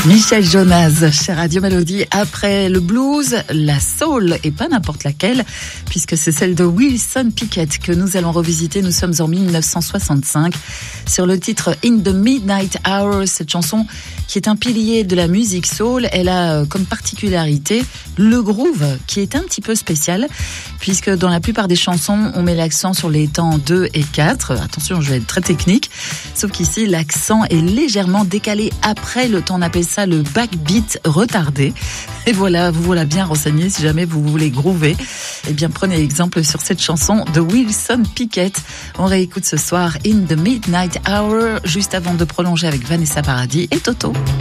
Michel Jonas, chez Radio Mélodie. Après le blues, la soul, et pas n'importe laquelle, puisque c'est celle de Wilson Pickett que nous allons revisiter. Nous sommes en 1965 sur le titre In the Midnight Hour. Cette chanson qui est un pilier de la musique soul, elle a comme particularité le groove qui est un petit peu spécial, puisque dans la plupart des chansons, on met l'accent sur les temps 2 et 4. Attention, je vais être très technique. Sauf qu'ici, l'accent est légèrement décalé après le temps. On appelle ça le backbeat retardé. Et voilà, vous voilà bien renseigné si jamais vous voulez groover. Eh bien, prenez exemple sur cette chanson de Wilson Pickett. On réécoute ce soir In the Midnight Hour, juste avant de prolonger avec Vanessa Paradis et Toto.